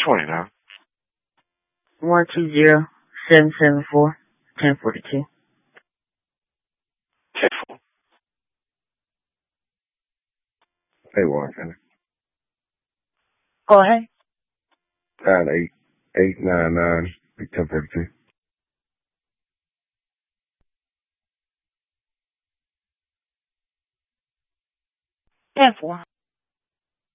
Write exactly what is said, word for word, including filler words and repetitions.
twenty-nine. one two zero seven seven four ten forty-two. ten four. Hey, Washington. Go ahead. Nine eight eight nine nine ten forty-two. ten four.